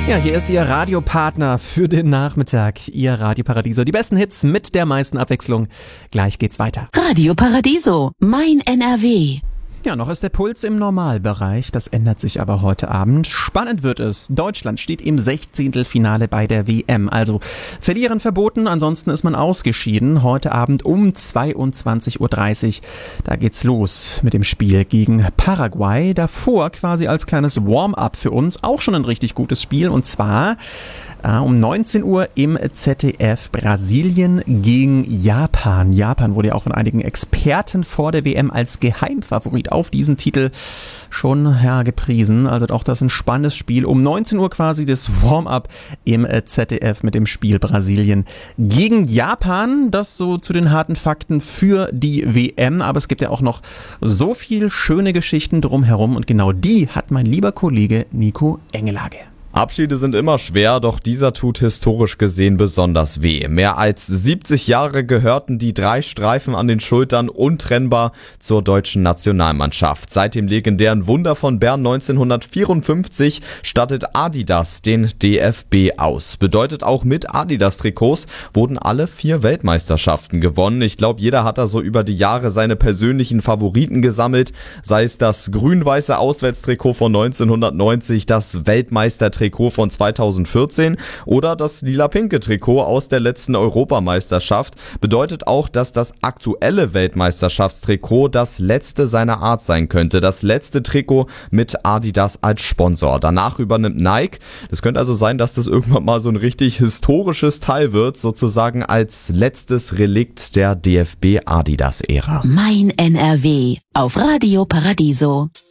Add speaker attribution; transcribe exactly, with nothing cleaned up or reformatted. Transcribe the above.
Speaker 1: Ja, hier ist Ihr Radiopartner für den Nachmittag, Ihr Radio Paradiso. Die besten Hits mit der meisten Abwechslung. Gleich geht's weiter.
Speaker 2: Radio Paradiso, mein N R W.
Speaker 1: Ja, noch ist der Puls im Normalbereich, das ändert sich aber heute Abend. Spannend wird es. Deutschland steht im Sechzehntelfinale bei der W M. Also verlieren verboten, ansonsten ist man ausgeschieden. Heute Abend um zweiundzwanzig Uhr dreißig, da geht's los mit dem Spiel gegen Paraguay. Davor quasi als kleines Warm-up für uns auch schon ein richtig gutes Spiel. Und zwar äh, um neunzehn Uhr im Z D F Brasilien gegen Japan. Japan wurde ja auch von einigen Experten vor der W M als Geheimfavorit auf diesen Titel schon ja, gepriesen. Also auch das ein spannendes Spiel. Um neunzehn Uhr quasi das Warm-up im Z D F mit dem Spiel Brasilien gegen Japan. Das so zu den harten Fakten für die W M. Aber es gibt ja auch noch so viel schöne Geschichten drumherum und genau die hat mein lieber Kollege Nico Engelage.
Speaker 3: Abschiede sind immer schwer, doch dieser tut historisch gesehen besonders weh. Mehr als siebzig Jahre gehörten die drei Streifen an den Schultern untrennbar zur deutschen Nationalmannschaft. Seit dem legendären Wunder von Bern neunzehnhundertvierundfünfzig stattet Adidas den D F B aus. Bedeutet auch mit Adidas-Trikots wurden alle vier Weltmeisterschaften gewonnen. Ich glaube, jeder hat da so über die Jahre seine persönlichen Favoriten gesammelt. Sei es das grün-weiße Auswärtstrikot von neunzehnhundertneunzig, das Weltmeistertrikot von zweitausendvierzehn oder das lila-pinke Trikot aus der letzten Europameisterschaft. Bedeutet auch, dass das aktuelle Weltmeisterschaftstrikot das letzte seiner Art sein könnte. Das letzte Trikot mit Adidas als Sponsor. Danach übernimmt Nike. Das könnte also sein, dass das irgendwann mal so ein richtig historisches Teil wird, sozusagen als letztes Relikt der D F B-Adidas-Ära.
Speaker 2: Mein N R W auf Radio Paradiso.